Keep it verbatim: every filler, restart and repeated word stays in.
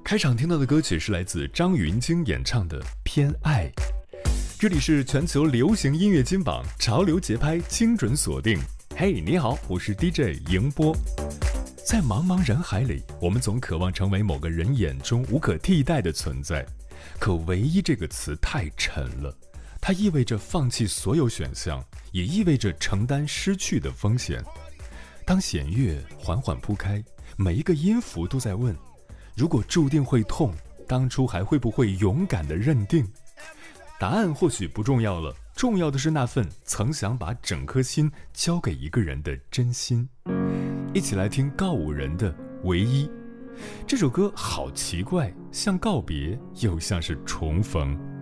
开场听到的歌曲是来自张芸京演唱的《偏爱》。这里是全球流行音乐金榜，潮流节拍精准锁定。嘿、hey, 你好，我是 D J 迎波。在茫茫人海里，我们总渴望成为某个人眼中无可替代的存在，可唯一这个词太沉了，它意味着放弃所有选项，也意味着承担失去的风险。当弦乐缓缓铺开，每一个音符都在问，如果注定会痛，当初还会不会勇敢地认定？答案或许不重要了，重要的是那份曾想把整颗心交给一个人的真心。一起来听告五人的《唯一》。这首歌好奇怪，像告别，又像是重逢。